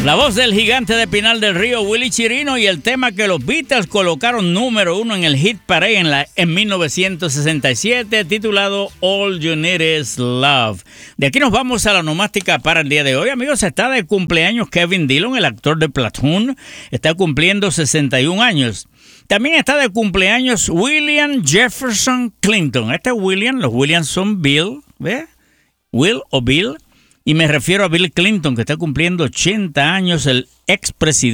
La voz del gigante de Pinal del Río, Willy Chirino, y el tema que los Beatles colocaron número 1 en el Hit Parade en 1967, titulado All You Need Is Love. De aquí nos vamos a la nomástica para el día de hoy. Amigos, está de cumpleaños Kevin Dillon, el actor de Platoon. Está cumpliendo 61 años. También está de cumpleaños William Jefferson Clinton. Este es William, los Williams son Bill, ¿ve? Will o Bill. Y me refiero a Bill Clinton, que está cumpliendo 80 años, el expresidente